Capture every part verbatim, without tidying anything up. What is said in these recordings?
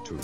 two.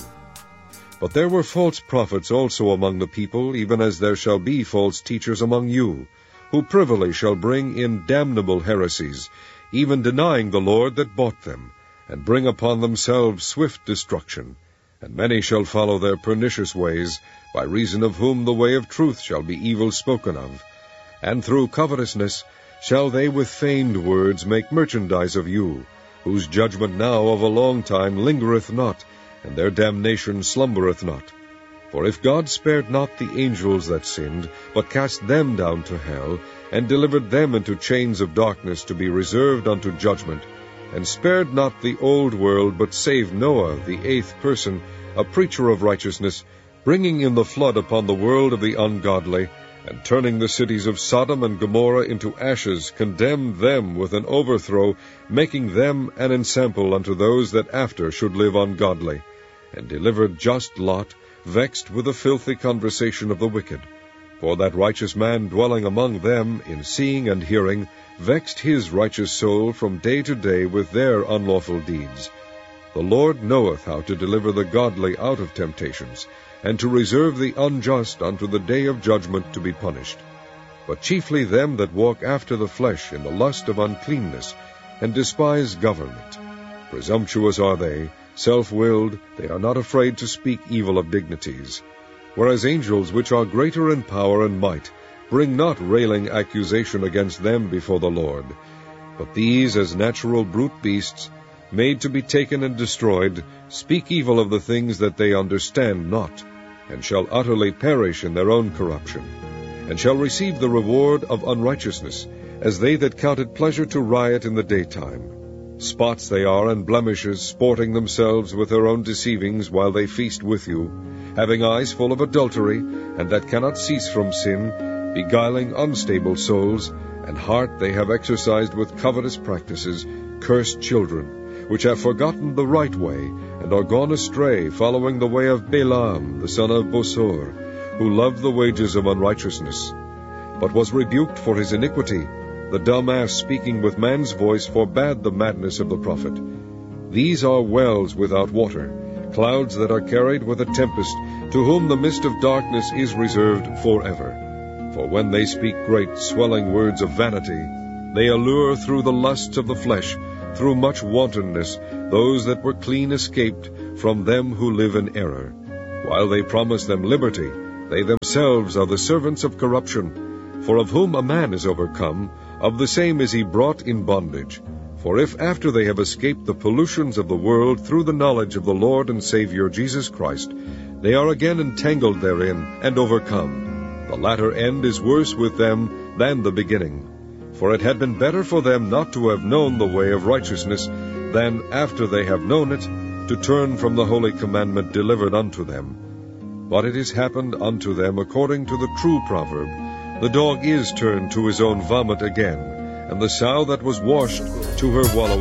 But there were false prophets also among the people, even as there shall be false teachers among you, who privily shall bring in damnable heresies, even denying the Lord that bought them, and bring upon themselves swift destruction. And many shall follow their pernicious ways, by reason of whom the way of truth shall be evil spoken of. And through covetousness shall they with feigned words make merchandise of you, whose judgment now of a long time lingereth not, and their damnation slumbereth not. For if God spared not the angels that sinned, but cast them down to hell, and delivered them into chains of darkness to be reserved unto judgment, and spared not the old world, but saved Noah, the eighth person, a preacher of righteousness, bringing in the flood upon the world of the ungodly, and turning the cities of Sodom and Gomorrah into ashes, condemned them with an overthrow, making them an ensample unto those that after should live ungodly, and delivered just Lot, vexed with the filthy conversation of the wicked. For that righteous man dwelling among them, in seeing and hearing, vexed his righteous soul from day to day with their unlawful deeds. The Lord knoweth how to deliver the godly out of temptations, and to reserve the unjust unto the day of judgment to be punished. But chiefly them that walk after the flesh in the lust of uncleanness, and despise government. Presumptuous are they, self-willed, they are not afraid to speak evil of dignities. Whereas angels which are greater in power and might, bring not railing accusation against them before the Lord. But these, as natural brute beasts, made to be taken and destroyed, speak evil of the things that they understand not, and shall utterly perish in their own corruption, and shall receive the reward of unrighteousness, as they that count it pleasure to riot in the daytime. Spots they are and blemishes, sporting themselves with their own deceivings while they feast with you, having eyes full of adultery, and that cannot cease from sin, beguiling unstable souls, and heart they have exercised with covetous practices, cursed children, which have forgotten the right way, and are gone astray, following the way of Balaam the son of Bosor, who loved the wages of unrighteousness, but was rebuked for his iniquity. The dumb ass speaking with man's voice forbade the madness of the prophet. These are wells without water, clouds that are carried with a tempest, to whom the mist of darkness is reserved forever. For when they speak great swelling words of vanity, they allure through the lusts of the flesh, through much wantonness, those that were clean escaped from them who live in error. While they promise them liberty, they themselves are the servants of corruption. For of whom a man is overcome, of the same is he brought in bondage. For if after they have escaped the pollutions of the world through the knowledge of the Lord and Savior Jesus Christ, they are again entangled therein and overcome, the latter end is worse with them than the beginning. For it had been better for them not to have known the way of righteousness, than, after they have known it, to turn from the holy commandment delivered unto them. But it is happened unto them according to the true proverb, the dog is turned to his own vomit again, and the sow that was washed to her wallowing.